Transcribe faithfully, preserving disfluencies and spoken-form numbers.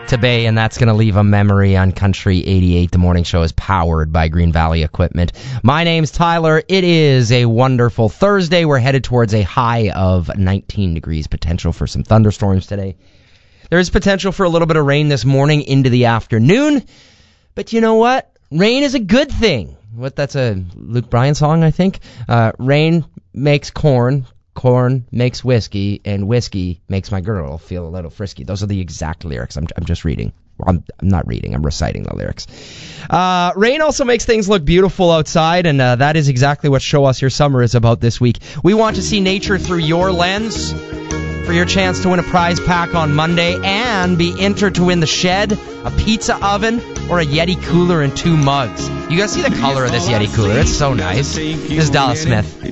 to Bay, and that's going to leave a memory on Country eighty-eight. The morning show is powered by Green Valley Equipment. My name's Tyler. It is a wonderful Thursday. We're headed towards a high of nineteen degrees, potential for some thunderstorms today. There is potential for a little bit of rain this morning into the afternoon, but you know what? Rain is a good thing. What, that's a Luke Bryan song, I think? Uh, rain makes corn. Corn makes whiskey, and whiskey makes my girl feel a little frisky. Those are the exact lyrics. I'm, I'm just reading. I'm, I'm not reading. I'm reciting the lyrics. Uh, rain also makes things look beautiful outside, and uh, that is exactly what Show Us Your Summer is about this week. We want to see nature through your lens. For your chance to win a prize pack on Monday and be entered to win the shed, a pizza oven, or a Yeti cooler and two mugs. You guys see the color of this Yeti cooler? It's so nice. This is Dallas Smith.